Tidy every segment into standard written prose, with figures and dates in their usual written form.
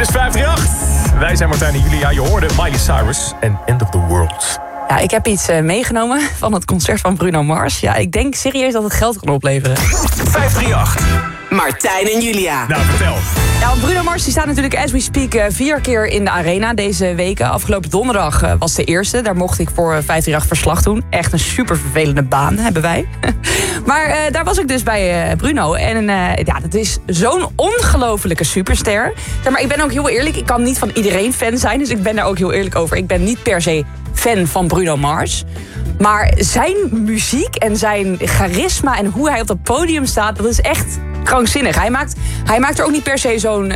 is 538. Wij zijn Martijn en Julia. Je hoorde Miley Cyrus en End of the World. Ja, ik heb iets meegenomen van het concert van Bruno Mars. Ja, ik denk serieus dat het geld kan opleveren. 538. Martijn en Julia. Nou, vertel. Ja, want Bruno Mars die staat natuurlijk as we speak 4 keer in de arena deze weken. Afgelopen donderdag was de eerste. Daar mocht ik voor 538 verslag doen. Echt een super vervelende baan hebben wij. Maar daar was ik dus bij Bruno. En ja, dat is zo'n ongelofelijke superster. Zeg maar, ik ben ook heel eerlijk. Ik kan niet van iedereen fan zijn. Dus ik ben daar ook heel eerlijk over. Ik ben niet per se fan van Bruno Mars. Maar zijn muziek en zijn charisma en hoe hij op dat podium staat, dat is echt krankzinnig. Hij maakt er ook niet per se zo'n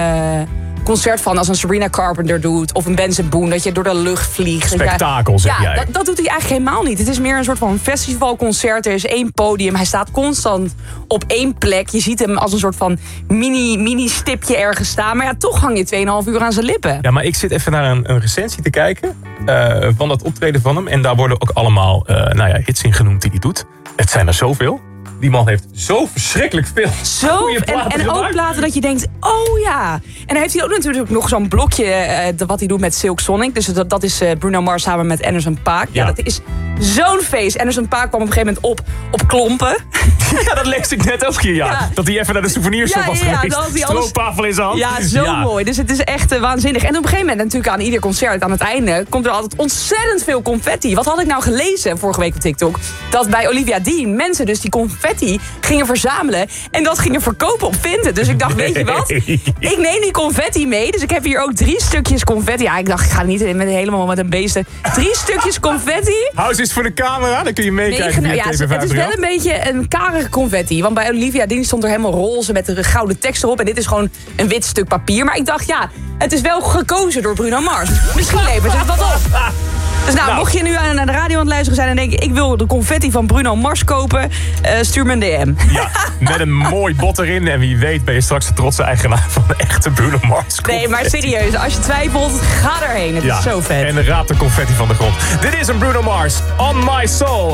concert van als een Sabrina Carpenter doet of een Benson Boone, dat je door de lucht vliegt. Spektakel, zeg jij. Ja, dat doet hij eigenlijk helemaal niet. Het is meer een soort van festivalconcert. Er is 1 podium. Hij staat constant op 1 plek. Je ziet hem als een soort van mini-stipje ergens staan. Maar ja, toch hang je 2,5 uur aan zijn lippen. Ja, maar ik zit even naar een recensie te kijken van dat optreden van hem. En daar worden ook allemaal hits in genoemd die hij doet. Het zijn er zoveel. Die man heeft zo verschrikkelijk veel goede platen en ook platen dat je denkt, oh ja. En dan heeft hij ook natuurlijk nog zo'n blokje wat hij doet met Silk Sonic. Dus dat is Bruno Mars samen met Anderson .Paak. Ja, dat is zo'n feest. Anderson .Paak kwam op een gegeven moment op klompen. Ja, dat lees ik net ook hier, ja. Dat hij even naar de souvenirshop was geweest. Stroopwafel in zijn hand. Ja, zo mooi. Dus het is echt waanzinnig. En op een gegeven moment natuurlijk aan ieder concert, aan het einde, komt er altijd ontzettend veel confetti. Wat had ik nou gelezen vorige week op TikTok? Dat bij Olivia Dean mensen dus die confetti gingen verzamelen en dat gingen verkopen op Vinted. Dus ik dacht, weet je wat? Ik neem die confetti mee. Dus ik heb hier ook 3 stukjes confetti. Ja, ik dacht, ik ga niet helemaal met een beesten. 3 stukjes confetti. Hou eens voor de camera, dan kun je meekijken. Ja, het is wel een beetje een karige confetti. Want bij Olivia Dean stond er helemaal roze met de gouden tekst erop. En dit is gewoon een wit stuk papier. Maar ik dacht, ja, het is wel gekozen door Bruno Mars. Misschien levert het wat op. Dus nou, mocht je nu naar de radio aan het luisteren zijn en denken, ik wil de confetti van Bruno Mars kopen, stuur me een DM. Ja, met een mooi bot erin. En wie weet ben je straks de trotse eigenaar van de echte Bruno Mars confetti. Nee, maar serieus, als je twijfelt, ga erheen. Het is zo vet. En raap de confetti van de grond. Dit is een Bruno Mars, On My Soul.